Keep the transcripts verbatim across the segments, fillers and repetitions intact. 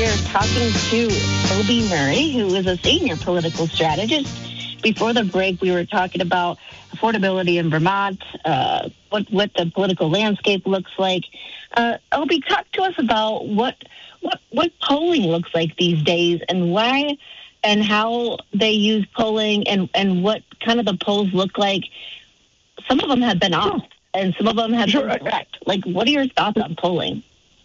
here talking to Obie Murray, who is a senior political strategist. Before the break, we were talking about affordability in Vermont, uh, what what the political landscape looks like. Uh, Obie, talk to us about what what what polling looks like these days, and why, and how they use polling, and, and what kind of the polls look like. Some of them have been off, and some of them have sure. been correct. Like, what are your thoughts on polling?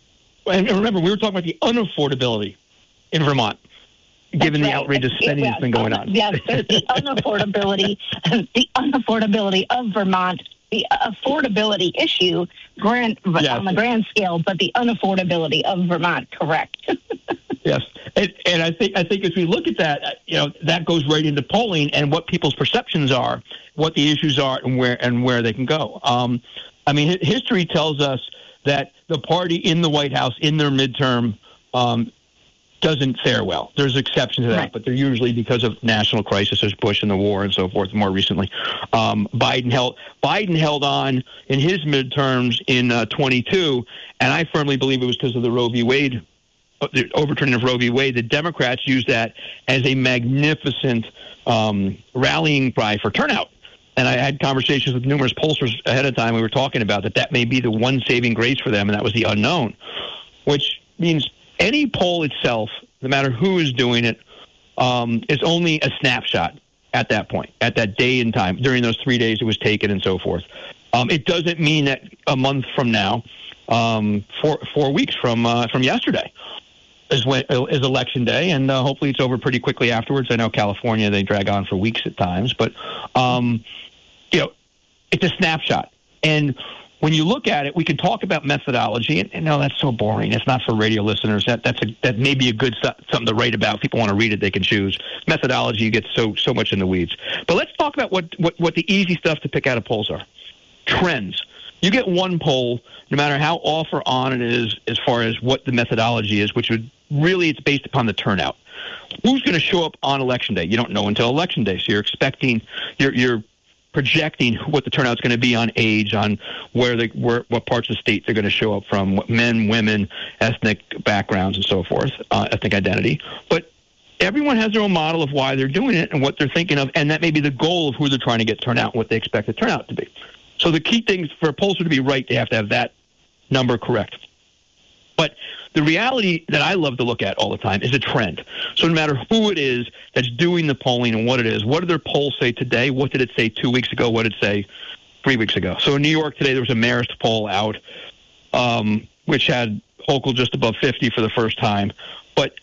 And remember, we were talking about the unaffordability in Vermont, given That's the right. outrageous spending yes, that's been going on. Yes, there's the unaffordability, the unaffordability of Vermont, the affordability issue grand, yes. on the grand scale, but the unaffordability of Vermont, correct? Yes, and, and I think I think as we look at that, you know, that goes right into polling and what people's perceptions are, what the issues are, and where and where they can go. Um, I mean, history tells us that the party in the White House in their midterm um, doesn't fare well. There's exceptions to that, right. but they're usually because of national crisis, as Bush and the war and so forth. More recently, um, Biden held Biden held on in his midterms in uh, twenty-two, and I firmly believe it was because of the Roe v. Wade, the overturning of Roe v. Wade. The Democrats used that as a magnificent um, rallying cry for turnout. And I had conversations with numerous pollsters ahead of time. We were talking about that that may be the one saving grace for them, and that was the unknown, which means any poll itself, no matter who is doing it, um, is only a snapshot at that point, at that day and time, during those three days it was taken and so forth. Um, it doesn't mean that a month from now, um, four, four weeks from uh, from yesterday, is, when, is election day, and uh, hopefully it's over pretty quickly afterwards. I know California, they drag on for weeks at times, but um, you know, it's a snapshot. And when you look at it, we can talk about methodology, and, and no, that's so boring. It's not for radio listeners. That that's a, that may be a good something to write about. If people want to read it, they can choose. Methodology, you get so so much in the weeds. But let's talk about what, what, what the easy stuff to pick out of polls are. Trends. You get one poll, no matter how off or on it is, as far as what the methodology is, which would really, it's based upon the turnout. Who's going to show up on election day? You don't know until election day, so you're expecting, you're you're projecting what the turnout's going to be on age, on where they, where, what parts of the state they're going to show up from, what men, women, ethnic backgrounds, and so forth, uh, ethnic identity. But everyone has their own model of why they're doing it and what they're thinking of, and that may be the goal of who they're trying to get turnout and what they expect the turnout to be. So the key things for a pollster to be right, they have to have that number correct. But the reality that I love to look at all the time is a trend. So no matter who it is that's doing the polling and what it is, what did their polls say today? What did it say two weeks ago? What did it say three weeks ago? So in New York today, there was a Marist poll out, um, which had Hochul just above fifty for the first time. But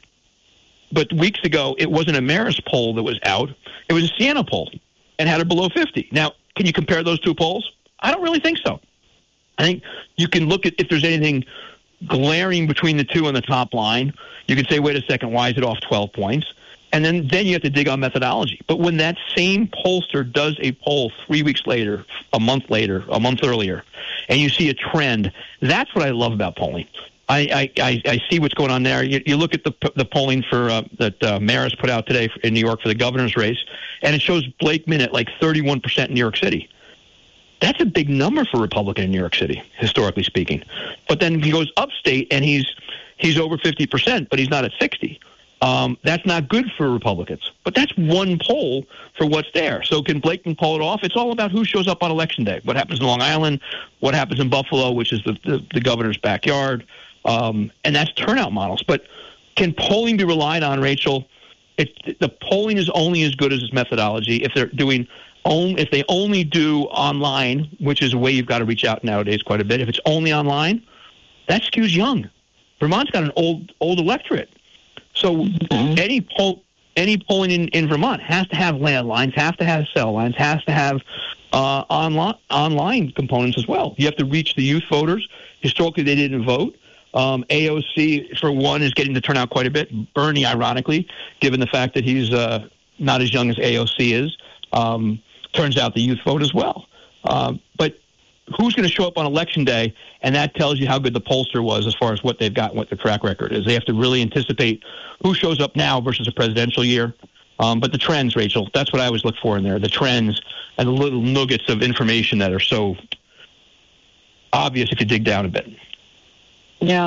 but weeks ago, it wasn't a Marist poll that was out. It was a Siena poll and had her below fifty. Now, can you compare those two polls? I don't really think so. I think you can look at if there's anything glaring between the two on the top line. You can say, wait a second, why is it off twelve points? And then, then you have to dig on methodology. But when that same pollster does a poll three weeks later, a month later, a month earlier, and you see a trend, that's what I love about polling. I, I, I see what's going on there. You, you look at the the polling for uh, that uh, Marist put out today in New York for the governor's race, and it shows Blakeman at like thirty-one percent in New York City. That's a big number for a Republican in New York City, historically speaking. But then he goes upstate, and he's he's over fifty percent, but he's not at sixty. Um, that's not good for Republicans. But that's one poll for what's there. So can Blakeman pull it off? It's all about who shows up on Election Day. What happens in Long Island, what happens in Buffalo, which is the, the, the governor's backyard, um, and that's turnout models. But can polling be relied on, Rachel? It, the polling is only as good as its methodology. If they're doing only, if they only do online, which is a way you've got to reach out nowadays quite a bit, if it's only online, that skews young. Vermont's got an old old electorate. So mm-hmm. any poll, any polling in, in Vermont has to have landlines, has to have cell lines, has to have uh, online online components as well. You have to reach the youth voters. Historically, they didn't vote. Um, A O C, for one, is getting to turn out quite a bit. Bernie, ironically, given the fact that he's uh, not as young as A O C is, um, turns out the youth vote as well. Uh, but who's going to show up on Election Day, and that tells you how good the pollster was as far as what they've got and what the track record is. They have to really anticipate who shows up now versus a presidential year. Um, but the trends, Rachel, that's what I always look for in there, the trends and the little nuggets of information that are so obvious if you dig down a bit. Yeah.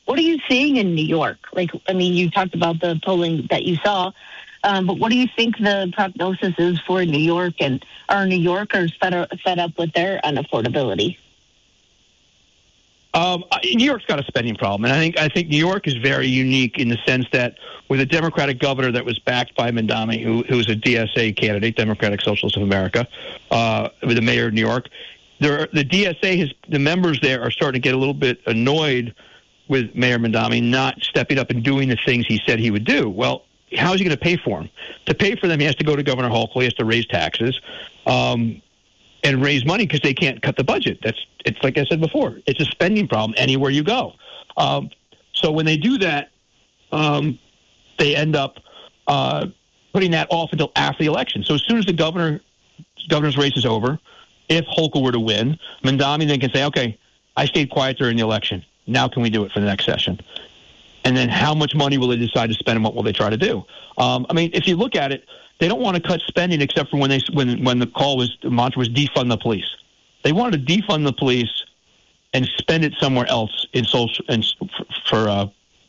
What are you seeing in New York? Like, I mean, you talked about the polling that you saw, um, but what do you think the prognosis is for New York, and are New Yorkers fed, up, fed up with their unaffordability? Um, New York's got a spending problem, and I think I think New York is very unique in the sense that with a Democratic governor that was backed by Mamdani, who who was a D S A candidate, Democratic Socialists of America, uh, with the mayor of New York, there the D S A has the members there are starting to get a little bit annoyed with Mayor Mamdani not stepping up and doing the things he said he would do. Well, how is he going to pay for them? To pay for them, he has to go to Governor Hochul. He has to raise taxes. Um, and raise money because they can't cut the budget. That's it's like I said before. It's a spending problem anywhere you go. Um, so when they do that, um, they end up uh, putting that off until after the election. So as soon as the governor governor's race is over, if Hochul were to win, Mamdani then can say, "Okay, I stayed quiet during the election. Now can we do it for the next session?" And then how much money will they decide to spend and what will they try to do? Um, I mean, if you look at it, they don't want to cut spending except for when they when when the call was the mantra was defund the police. They wanted to defund the police and spend it somewhere else in social and for uh,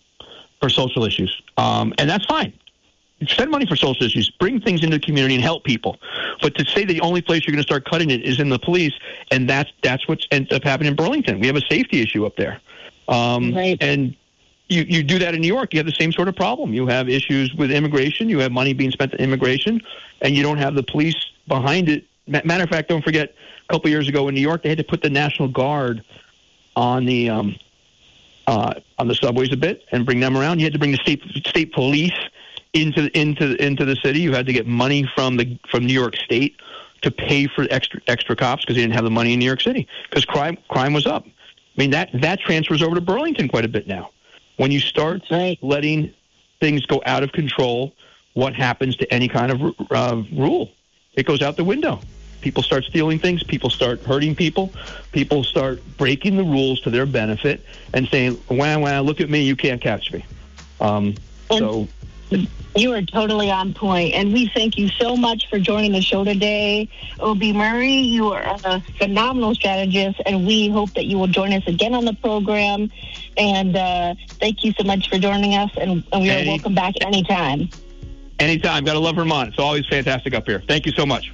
for social issues, um, and that's fine. Spend money for social issues, bring things into the community, and help people. But to say the only place you're going to start cutting it is in the police, and that's that's what ends up happening in Burlington. We have a safety issue up there, um, right. and. You, you do that in New York, you have the same sort of problem. You have issues with immigration. You have money being spent on immigration, and you don't have the police behind it. Matter of fact, don't forget, a couple years ago in New York, they had to put the National Guard on the um, uh, on the subways a bit and bring them around. You had to bring the state state police into into into the city. You had to get money from the from New York State to pay for extra extra cops because they didn't have the money in New York City because crime crime was up. I mean that that transfers over to Burlington quite a bit now. When you start right. letting things go out of control, what happens to any kind of uh, rule? It goes out the window. People start stealing things. People start hurting people. People start breaking the rules to their benefit and saying, "Wow, wow, look at me! You can't catch me." Um, so. You are totally on point, and we thank you so much for joining the show today. Obie Murray, you are a phenomenal strategist, and we hope that you will join us again on the program. And uh, thank you so much for joining us, and, and we are Any, welcome back anytime. Anytime. Got to love Vermont. It's always fantastic up here. Thank you so much.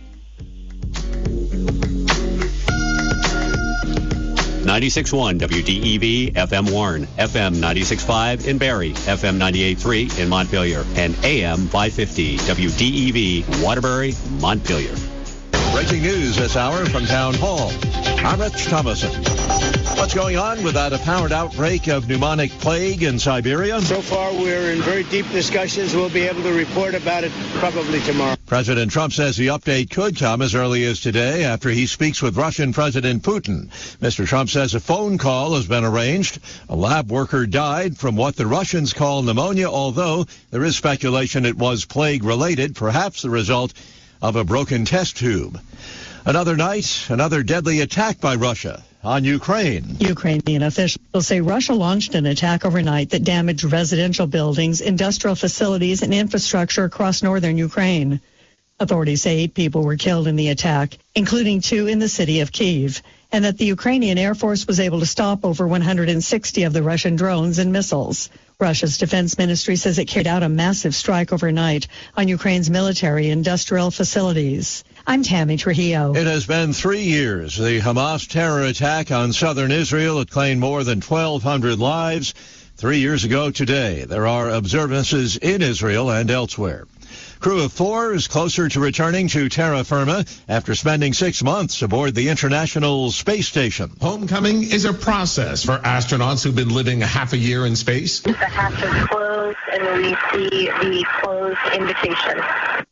ninety-six point one W D E V, F M Warren, F M ninety-six point five in Barrie, F M ninety-eight point three in Montpelier, and A M five fifty W D E V, Waterbury, Montpelier. Breaking news this hour from Town Hall. I'm Rich Thomason. What's going on with that apparent outbreak of pneumonic plague in Siberia? So far, we're in very deep discussions. We'll be able to report about it probably tomorrow. President Trump says the update could come as early as today after he speaks with Russian President Putin. Mister Trump says a phone call has been arranged. A lab worker died from what the Russians call pneumonia, although there is speculation it was plague-related, perhaps the result of a broken test tube. Another night, another deadly attack by Russia on Ukraine. Ukrainian officials say Russia launched an attack overnight that damaged residential buildings, industrial facilities, and infrastructure across northern Ukraine. Authorities say eight people were killed in the attack, including two in the city of Kyiv, and that the Ukrainian Air Force was able to stop over one hundred sixty of the Russian drones and missiles. Russia's defense ministry says it carried out a massive strike overnight on Ukraine's military industrial facilities. I'm Tammy Trujillo. It has been three years. The Hamas terror attack on southern Israel had claimed more than twelve hundred lives. Three years ago today, there are observances in Israel and elsewhere. Crew of four is closer to returning to terra firma after spending six months aboard the International Space Station. Homecoming is a process for astronauts who've been living a half a year in space. The hatch is closed, and we see the closed invitation.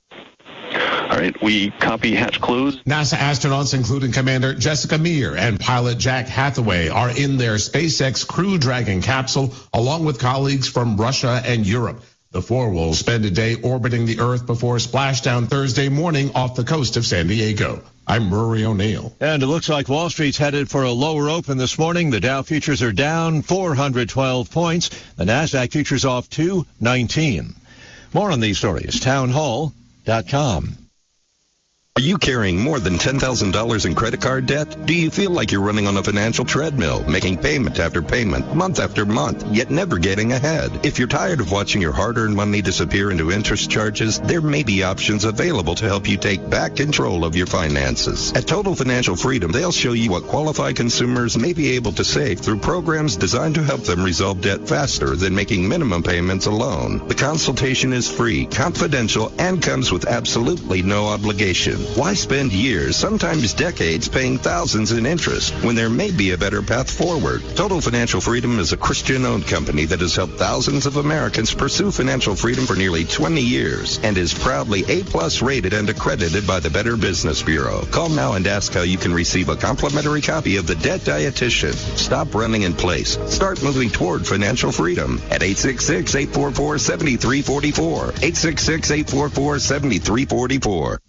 All right, we copy hatch closed. NASA astronauts, including Commander Jessica Meir and pilot Jack Hathaway, are in their SpaceX Crew Dragon capsule, along with colleagues from Russia and Europe. The four will spend a day orbiting the Earth before splashdown Thursday morning off the coast of San Diego. I'm Rory O'Neill. And it looks like Wall Street's headed for a lower open this morning. The Dow futures are down four hundred twelve points. The NASDAQ futures off two nineteen. More on these stories, town hall dot com. Are you carrying more than ten thousand dollars in credit card debt? Do you feel like you're running on a financial treadmill, making payment after payment, month after month, yet never getting ahead? If you're tired of watching your hard-earned money disappear into interest charges, there may be options available to help you take back control of your finances. At Total Financial Freedom, they'll show you what qualified consumers may be able to save through programs designed to help them resolve debt faster than making minimum payments alone. The consultation is free, confidential, and comes with absolutely no obligation. Why spend years, sometimes decades, paying thousands in interest when there may be a better path forward? Total Financial Freedom is a Christian-owned company that has helped thousands of Americans pursue financial freedom for nearly twenty years and is proudly A-plus rated and accredited by the Better Business Bureau. Call now and ask how you can receive a complimentary copy of The Debt Dietitian. Stop running in place. Start moving toward financial freedom at eight six six, eight four four, seven three four four. eight six six, eight four four, seven three four four.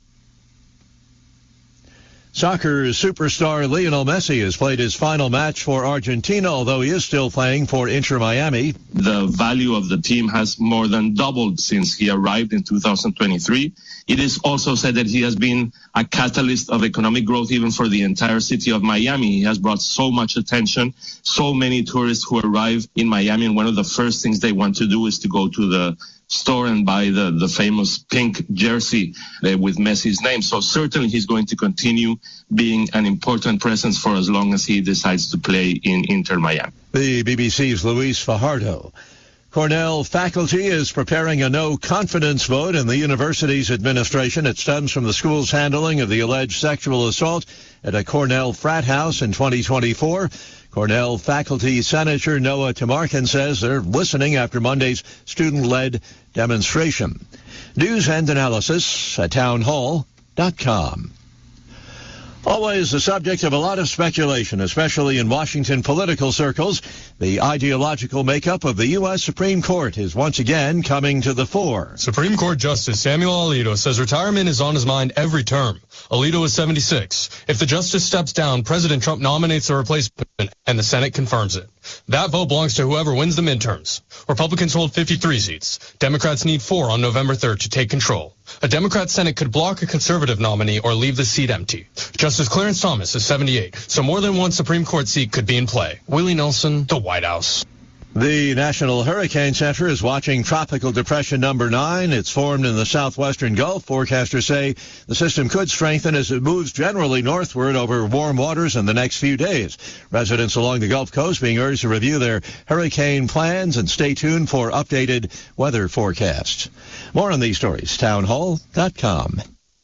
Soccer superstar Lionel Messi has played his final match for Argentina, although he is still playing for Inter Miami. The value of the team has more than doubled since he arrived in two thousand twenty-three. It is also said that he has been a catalyst of economic growth even for the entire city of Miami. He has brought so much attention, so many tourists who arrive in Miami, and one of the first things they want to do is to go to the store and buy the, the famous pink jersey uh, with Messi's name. So certainly he's going to continue being an important presence for as long as he decides to play in Inter Miami. The B B C's Luis Fajardo. Cornell faculty is preparing a no-confidence vote in the university's administration. It stems from the school's handling of the alleged sexual assault at a Cornell frat house in twenty twenty-four. Cornell faculty Senator Noah Tamarkin says they're listening after Monday's student-led demonstration. News and analysis at town hall dot com. Always the subject of a lot of speculation, especially in Washington political circles. The ideological makeup of the U S Supreme Court is once again coming to the fore. Supreme Court Justice Samuel Alito says retirement is on his mind every term. Alito is seventy-six. If the justice steps down, President Trump nominates a replacement, and the Senate confirms it. That vote belongs to whoever wins the midterms. Republicans hold fifty-three seats. Democrats need four on November third to take control. A Democrat Senate could block a conservative nominee or leave the seat empty. Justice Clarence Thomas is seventy-eight, so more than one Supreme Court seat could be in play. Willie Nelson, the White House. The National Hurricane Center is watching Tropical Depression number nine. It's formed in the southwestern Gulf. Forecasters say the system could strengthen as it moves generally northward over warm waters in the next few days. Residents along the Gulf Coast being urged to review their hurricane plans and stay tuned for updated weather forecasts. More on these stories, town hall dot com.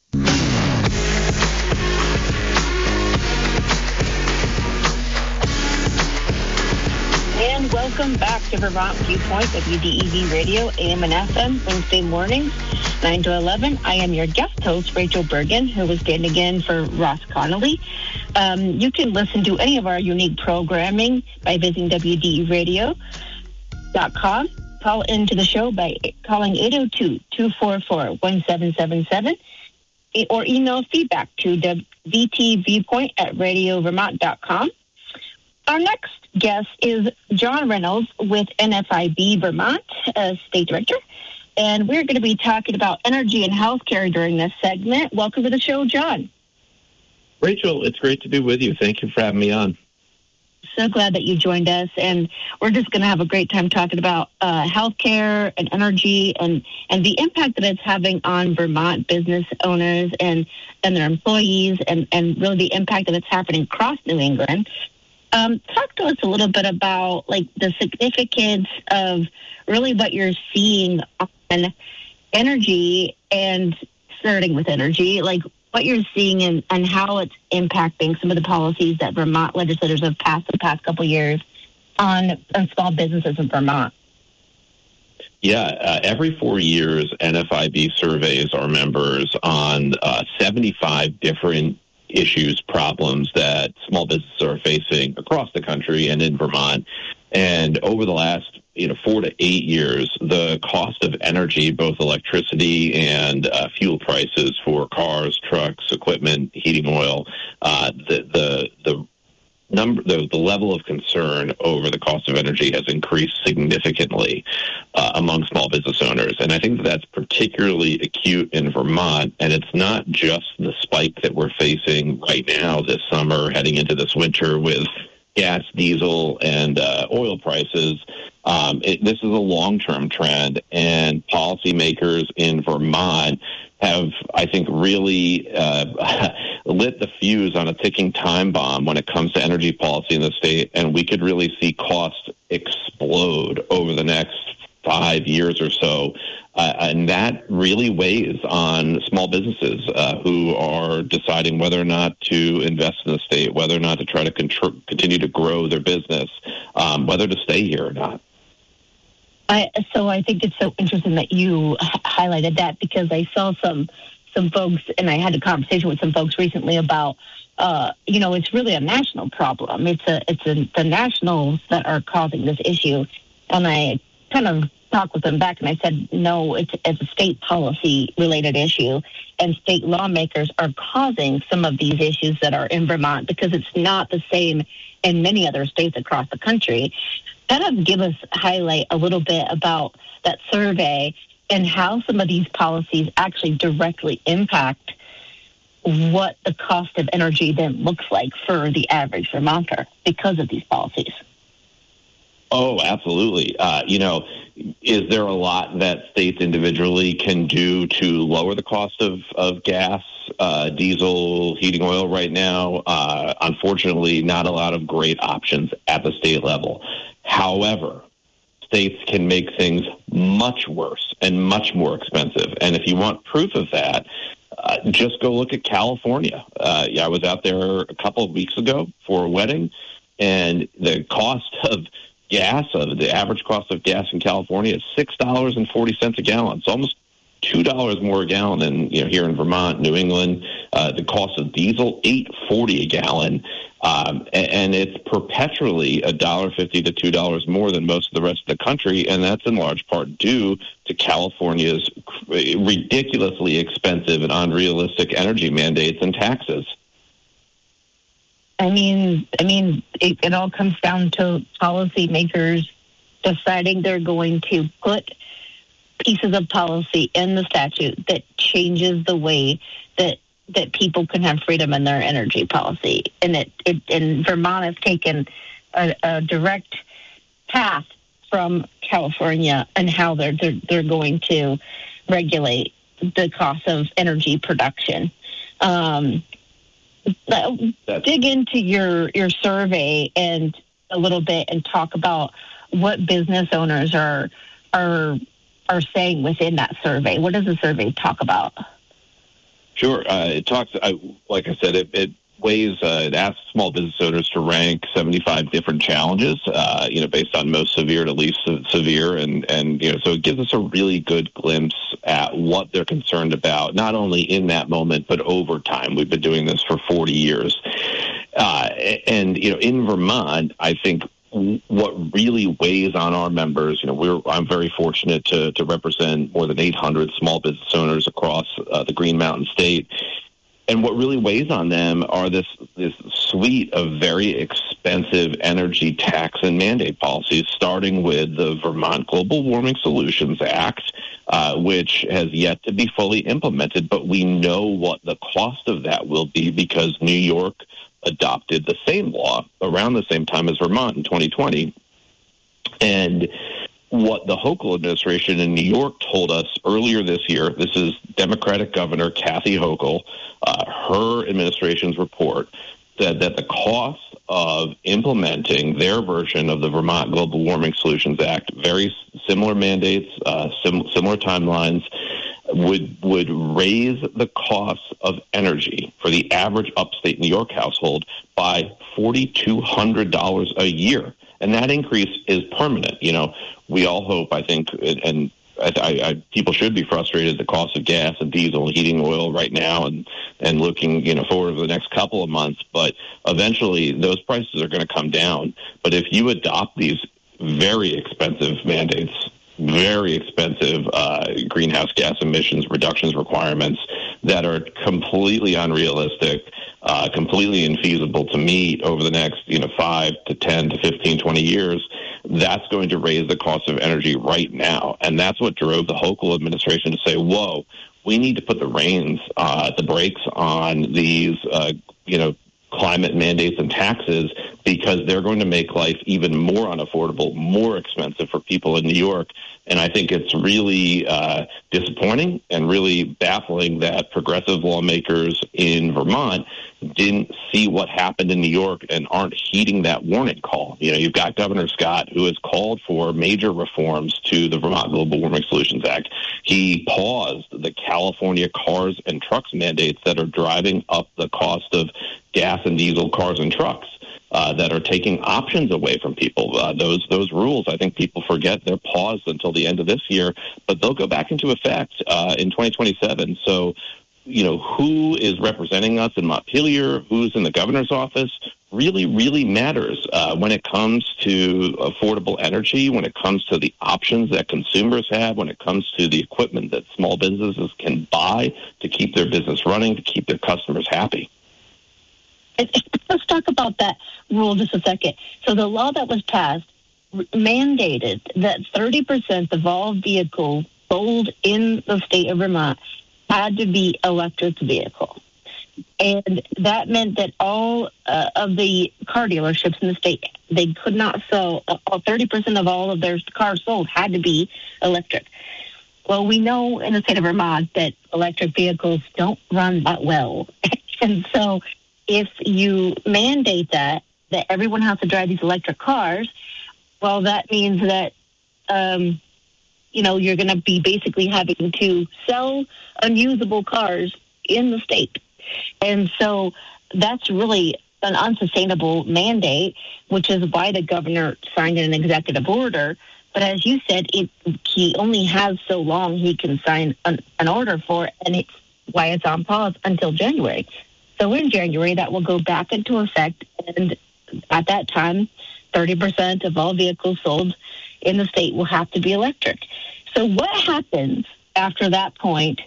And welcome back to Vermont Viewpoint, W D E V Radio, A M and F M, Wednesday mornings, nine to eleven. I am your guest host, Rachel Bergen, who is standing in for Ross Connolly. Um, you can listen to any of our unique programming by visiting W D E radio dot com. Call into the show by calling eight oh two, two four four, one seven seven seven or email feedback to v t viewpoint at radio vermont dot com. Our next guest is John Reynolds with N F I B Vermont, uh, State Director, and we're going to be talking about energy and healthcare during this segment. Welcome to the show, John. Rachel, it's great to be with you. Thank you for having me on. So glad that you joined us, and we're just going to have a great time talking about uh, healthcare and energy and, and the impact that it's having on Vermont business owners and, and their employees, and, and really the impact that it's happening across New England. Um, talk to us a little bit about like the significance of really what you're seeing on energy and starting with energy, like what you're seeing and, and how it's impacting some of the policies that Vermont legislators have passed the past couple of years on, on small businesses in Vermont. Yeah, uh, every four years, N F I B surveys our members on uh, seventy-five different issues, problems that small businesses are facing across the country and in Vermont. And over the last, you know, four to eight years, the cost of energy, both electricity and uh, fuel prices for cars, trucks, equipment, heating oil, uh, the the the number the, the level of concern over the cost of energy has increased significantly uh, among small business owners. And I think that that's particularly acute in Vermont. And it's not just the spike that we're facing right now this summer, heading into this winter with gas, diesel, and uh, oil prices. Um, it, this is a long-term trend, and policymakers in Vermont have, I think, really uh, lit the fuse on a ticking time bomb when it comes to energy policy in the state, and we could really see costs explode over the next five years or so. Uh, and that really weighs on small businesses uh, who are deciding whether or not to invest in the state, whether or not to try to contr- continue to grow their business, um, whether to stay here or not. I, so I think it's so interesting that you h- highlighted that, because I saw some some folks, and I had a conversation with some folks recently about, uh, you know, it's really a national problem. It's a it's a, the nationals that are causing this issue, and I kind of talked with them back, and I said, no, it's, it's a state policy related issue, and state lawmakers are causing some of these issues that are in Vermont, because it's not the same in many other states across the country. Kind of give us highlight a little bit about that survey and how some of these policies actually directly impact what the cost of energy then looks like for the average Vermonter because of these policies. Oh, absolutely. Uh, you know, is there a lot that states individually can do to lower the cost of, of gas, uh, diesel, heating oil right now? Uh, unfortunately, not a lot of great options at the state level. However, states can make things much worse and much more expensive. And if you want proof of that, uh, just go look at California. Uh, yeah, I was out there a couple of weeks ago for a wedding, and the cost of gas, uh, the average cost of gas in California is six dollars and forty cents a gallon. It's almost two dollars more a gallon than, you know, here in Vermont, New England. Uh, the cost of diesel, eight forty a gallon. Um, and, and it's perpetually one dollar fifty to two dollars more than most of the rest of the country, and that's in large part due to California's ridiculously expensive and unrealistic energy mandates and taxes. I mean, I mean, it, it all comes down to policymakers deciding they're going to put pieces of policy in the statute that changes the way that that people can have freedom in their energy policy. And it, it and Vermont has taken a, a direct path from California and how they're, they're they're going to regulate the cost of energy production. Um, dig into your your survey and a little bit and talk about what business owners are are are saying within that survey. What does the survey talk about? Sure. Uh, it talks, I, like I said, it, it weighs, uh, it asks small business owners to rank seventy-five different challenges, uh, you know, based on most severe to least severe. And, and, you know, so it gives us a really good glimpse at what they're concerned about, not only in that moment, but over time. We've been doing this for forty years. Uh, and, you know, in Vermont, I think what really weighs on our members, you know, we're, I'm very fortunate to, to represent more than eight hundred small business owners across uh, the Green Mountain State. And what really weighs on them are this, this suite of very expensive energy tax and mandate policies, starting with the Vermont Global Warming Solutions Act, uh, which has yet to be fully implemented. But we know what the cost of that will be because New York adopted the same law around the same time as Vermont in twenty twenty. And what the Hochul administration in New York told us earlier this year, this is Democratic Governor Kathy Hochul, uh, her administration's report said that the cost of implementing their version of the Vermont Global Warming Solutions Act, very similar mandates, uh, sim- similar timelines, would would raise the cost of energy for the average upstate New York household by four thousand two hundred dollars a year. And that increase is permanent. You know, we all hope, I think, and I, I, people should be frustrated at the cost of gas and diesel and heating oil right now and, and looking, you know, forward over the next couple of months. But eventually those prices are going to come down. But if you adopt these very expensive mandates, very expensive uh, greenhouse gas emissions reductions requirements that are completely unrealistic, uh, completely infeasible to meet over the next, you know, five to ten to fifteen, twenty years, that's going to raise the cost of energy right now. And that's what drove the Hochul administration to say, whoa, we need to put the reins, uh, the brakes on these, uh, you know, climate mandates and taxes, because they're going to make life even more unaffordable, more expensive for people in New York. And I think it's really uh, disappointing and really baffling that progressive lawmakers in Vermont didn't see what happened in New York and aren't heeding that warning call. You know, you've got Governor Scott, who has called for major reforms to the Vermont Global Warming Solutions Act. He paused the California cars and trucks mandates that are driving up the cost of gas and diesel cars and trucks. Uh, that are taking options away from people. Uh, those those rules, I think people forget, they're paused until the end of this year, but they'll go back into effect uh, in twenty twenty-seven. So, you know, who is representing us in Montpelier, who's in the governor's office, really, really matters uh, when it comes to affordable energy, when it comes to the options that consumers have, when it comes to the equipment that small businesses can buy to keep their business running, to keep their customers happy. Let's talk about that rule just a second. So the law that was passed mandated that thirty percent of all vehicles sold in the state of Vermont had to be electric vehicles. And that meant that all uh, of the car dealerships in the state, they could not sell, uh, thirty percent of all of their cars sold had to be electric. Well, we know in the state of Vermont that electric vehicles don't run that well. And so if you mandate that, that everyone has to drive these electric cars, well, that means that, um, you know, you're going to be basically having to sell unusable cars in the state. And so that's really an unsustainable mandate, which is why the governor signed an executive order. But as you said, it, he only has so long he can sign an, an order for, and it's why it's on pause until January. So in January, that will go back into effect, and at that time, thirty percent of all vehicles sold in the state will have to be electric. So what happens after that point?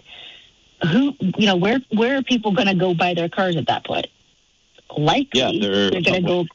Who, you know, where where are people going to go buy their cars at that point? Likely, yeah, they're, they're going to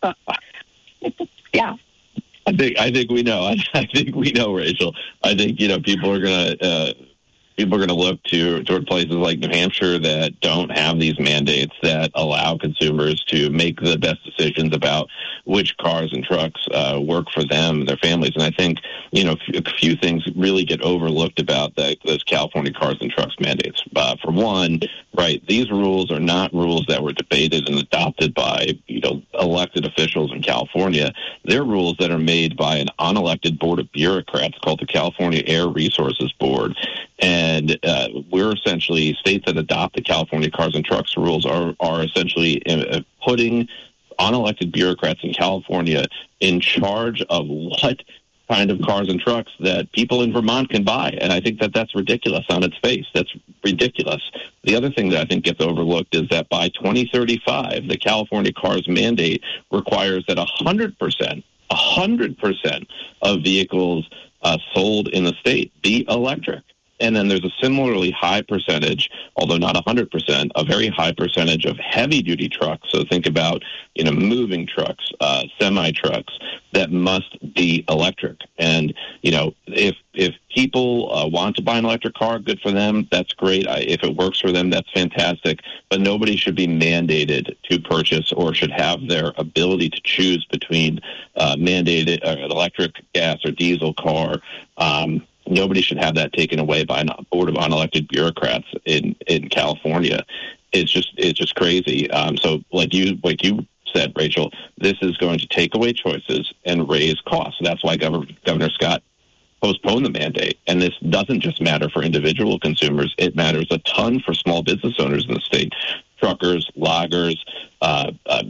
go. yeah. I think I think we know. I, I think we know, Rachel. I think you know people are going to. Uh, People are going to look to toward places like New Hampshire that don't have these mandates that allow consumers to make the best decisions about which cars and trucks uh, work for them and their families. And I think, you know, a few things really get overlooked about the, those California cars and trucks mandates. Uh, for one, right, these rules are not rules that were debated and adopted by, you know, elected officials in California. They're rules that are made by an unelected board of bureaucrats called the California Air Resources Board. And uh, we're essentially, states that adopt the California cars and trucks rules are, are essentially uh, putting unelected bureaucrats in California in charge of what kind of cars and trucks that people in Vermont can buy. And I think that that's ridiculous on its face. That's ridiculous. The other thing that I think gets overlooked is that by twenty thirty-five, the California cars mandate requires that one hundred percent, one hundred percent of vehicles uh, sold in the state be electric. And then there's a similarly high percentage, although not one hundred percent, a very high percentage of heavy-duty trucks. So think about, you know, moving trucks, uh, semi-trucks that must be electric. And, you know, if if people uh, want to buy an electric car, good for them. That's great. I, if it works for them, that's fantastic. But nobody should be mandated to purchase or should have their ability to choose between uh, mandated uh, an electric, gas, or diesel car. Um Nobody should have that taken away by a board of unelected bureaucrats in, in California. It's just it's just crazy. Um, so, like you like you said, Rachel, this is going to take away choices and raise costs. That's why Governor, Governor Scott postponed the mandate. And this doesn't just matter for individual consumers; it matters a ton for small business owners in the state, truckers, loggers. Uh, uh,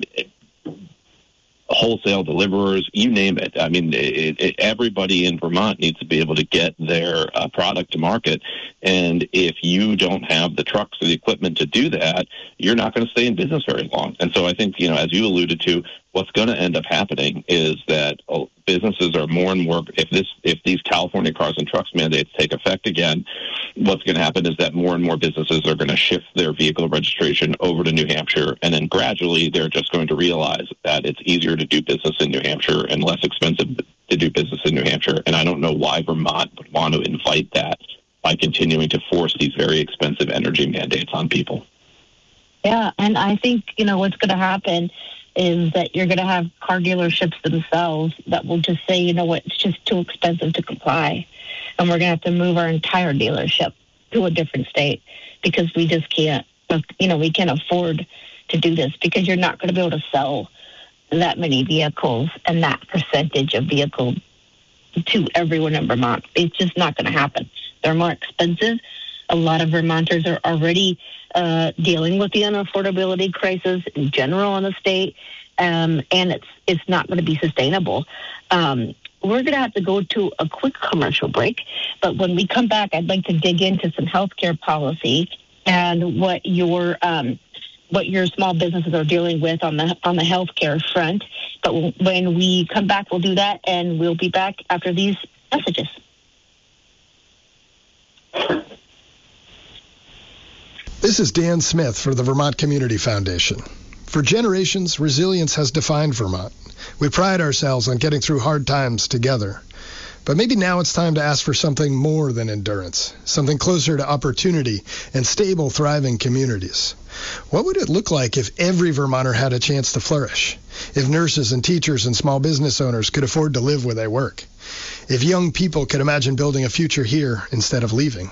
wholesale deliverers, you name it. I mean, it, it, everybody in Vermont needs to be able to get their uh, product to market. And if you don't have the trucks or the equipment to do that, you're not going to stay in business very long. And so I think, you know, as you alluded to, what's going to end up happening is that oh, businesses are more and more, if this, if these California cars and trucks mandates take effect again, what's going to happen is that more and more businesses are going to shift their vehicle registration over to New Hampshire, and then gradually they're just going to realize that it's easier to do business in New Hampshire and less expensive to do business in New Hampshire. And I don't know why Vermont would want to invite that by continuing to force these very expensive energy mandates on people. Yeah, and I think, you know, what's going to happen is that you're going to have car dealerships themselves that will just say, you know what, it's just too expensive to comply. And we're going to have to move our entire dealership to a different state because we just can't, you know, we can't afford to do this because you're not going to be able to sell that many vehicles and that percentage of vehicles to everyone in Vermont. It's just not going to happen. They're more expensive. A lot of Vermonters are already uh, dealing with the unaffordability crisis in general in the state, um, and it's it's not going to be sustainable. Um, we're going to have to go to a quick commercial break, but when we come back, I'd like to dig into some healthcare policy and what your um, what your small businesses are dealing with on the on the healthcare front. But when we come back, we'll do that, and we'll be back after these messages. This is Dan Smith for the Vermont Community Foundation. For generations, resilience has defined Vermont. We pride ourselves on getting through hard times together. But maybe now it's time to ask for something more than endurance, something closer to opportunity and stable, thriving communities. What would it look like if every Vermonter had a chance to flourish? If nurses and teachers and small business owners could afford to live where they work? If young people could imagine building a future here instead of leaving?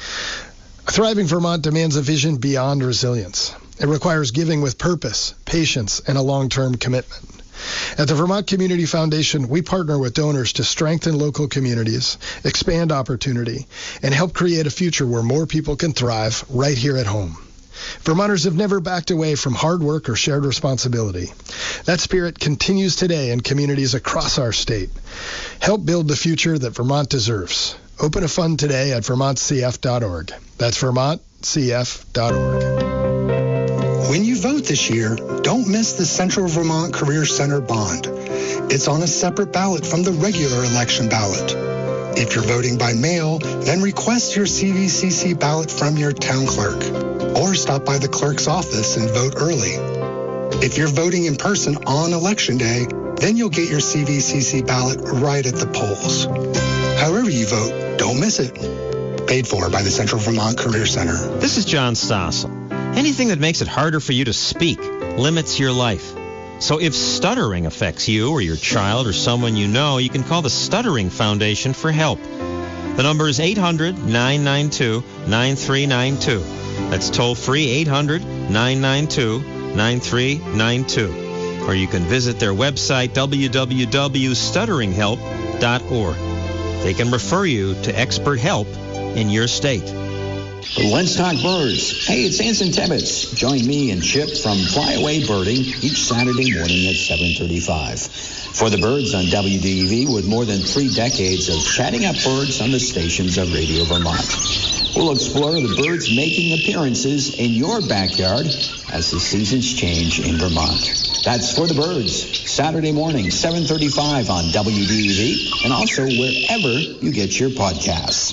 A thriving Vermont demands a vision beyond resilience. It requires giving with purpose, patience, and a long-term commitment. At the Vermont Community Foundation, we partner with donors to strengthen local communities, expand opportunity, and help create a future where more people can thrive right here at home. Vermonters have never backed away from hard work or shared responsibility. That spirit continues today in communities across our state. Help build the future that Vermont deserves. Open a fund today at vermont c f dot org. That's vermont c f dot org. When you vote this year, don't miss the Central Vermont Career Center bond. It's on a separate ballot from the regular election ballot. If you're voting by mail, then request your C V C C ballot from your town clerk, or stop by the clerk's office and vote early. If you're voting in person on Election Day, then you'll get your C V C C ballot right at the polls. However you vote, don't miss it. Paid for by the Central Vermont Career Center. This is John Stossel. Anything that makes it harder for you to speak limits your life. So if stuttering affects you or your child or someone you know, you can call the Stuttering Foundation for help. The number is eight hundred, nine nine two, nine three nine two. That's toll free eight hundred, nine nine two, nine three nine two. Or you can visit their website w w w dot stuttering help dot org. They can refer you to expert help in your state. Let's talk birds. Hey, it's Anson Tebbets. Join me and Chip from Flyaway Birding each Saturday morning at seven thirty-five. For the birds on W D E V, with more than three decades of chatting up birds on the stations of Radio Vermont. We'll explore the birds making appearances in your backyard as the seasons change in Vermont. That's For the Birds, Saturday morning, seven thirty-five on W D E V, and also wherever you get your podcasts.